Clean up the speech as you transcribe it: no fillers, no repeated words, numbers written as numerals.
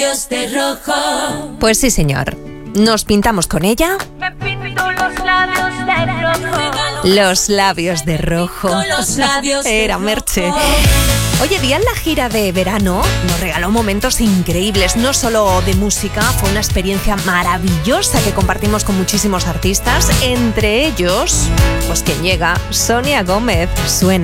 De rojo. Pues sí, señor. Nos pintamos con ella. Me pinto los labios de rojo. Los labios de rojo. Los labios de Era rojo. Merche. Oye, Día en la gira de verano nos regaló momentos increíbles, no solo de música, fue una experiencia maravillosa que compartimos con muchísimos artistas, entre ellos, pues quien llega, Sonia Gómez. Suena.